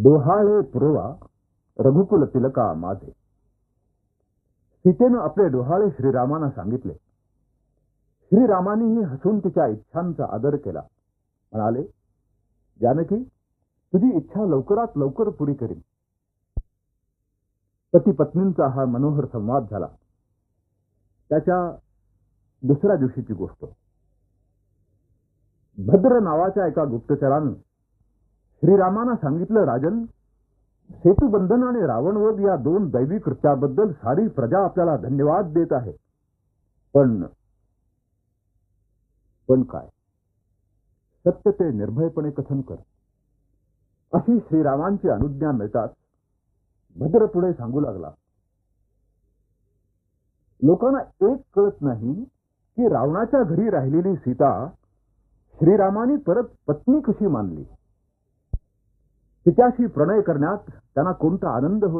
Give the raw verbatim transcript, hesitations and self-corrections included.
डोहाळे पुरवा रघुकुल तिलका माझे. सीतेनं आपले डोहाळे श्रीरामांना सांगितले. श्रीरामांनीही हसून तिच्या इच्छांचा आदर केला. म्हणाले, जानकी, तुझी इच्छा लवकरात लवकर पुरी करीन. पती पत्नींचा हा मनोहर संवाद झाला. त्याच्या दुसऱ्या दिवशीची गोष्ट. भद्र नावाच्या एका गुप्तचरानं श्रीरामांना सांगितलं, राजन, सेतुबंधन आणि रावणवध या दोन दैवी कृत्याबद्दल सारी प्रजा आपल्याला धन्यवाद देत आहे. पण पण काय? सत्य ते निर्भयपणे कथन कर. अशी श्रीरामांची अनुज्ञा मिळताच भद्र पुढे सांगू लागला. लोकांना एक कळत नाही की रावणाच्या घरी राहिलेली सीता श्रीरामांनी परत पत्नी कशी मानली. तिच्याशी प्रणय करण्यात त्यांना कोणता आनंद होता.